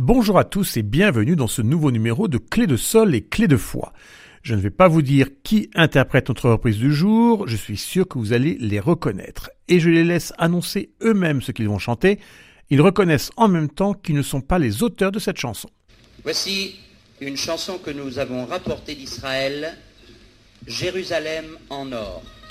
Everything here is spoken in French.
Bonjour à tous et bienvenue dans ce nouveau numéro de Clés de Sol et Clés de Foi. Je ne vais pas vous dire qui interprète notre reprise du jour, je suis sûr que vous allez les reconnaître. Et je les laisse annoncer eux-mêmes ce qu'ils vont chanter. Ils reconnaissent en même temps qu'ils ne sont pas les auteurs de cette chanson. Voici une chanson que nous avons rapportée d'Israël, Jérusalem en or.